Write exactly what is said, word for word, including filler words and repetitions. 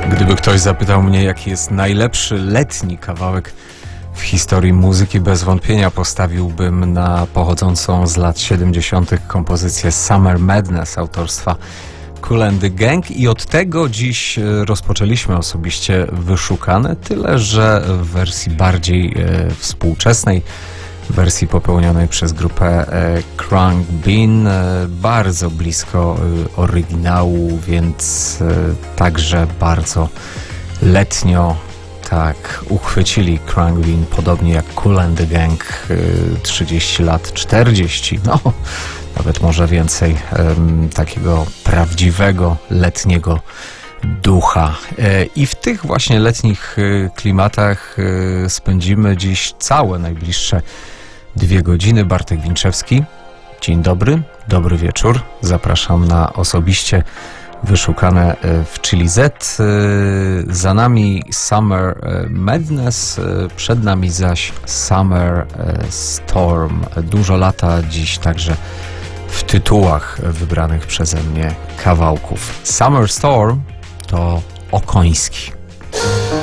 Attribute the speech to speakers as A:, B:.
A: Gdyby ktoś zapytał mnie, jaki jest najlepszy letni kawałek w historii muzyki, bez wątpienia postawiłbym na pochodzącą z lat siedemdziesiątych kompozycję Summer Madness autorstwa Kool and the Gang i od tego dziś rozpoczęliśmy osobiście Wyszukane, tyle że w wersji bardziej e, współczesnej, wersji popełnionej przez grupę e, Krung Bean, e, bardzo blisko e, oryginału, więc e, także bardzo letnio tak uchwycili Krung Bean, podobnie jak Kool and the Gang, e, trzydzieści lat, czterdzieści, no nawet może więcej e, takiego prawdziwego letniego ducha. I w tych właśnie letnich klimatach spędzimy dziś całe najbliższe dwie godziny. Bartek Winczewski, dzień dobry, dobry wieczór. Zapraszam na osobiście Wyszukane w Chili Z. Za nami Summer Madness, przed nami zaś Summer Storm. Dużo lata dziś także w tytułach wybranych przeze mnie kawałków. Summer Storm to Okoński.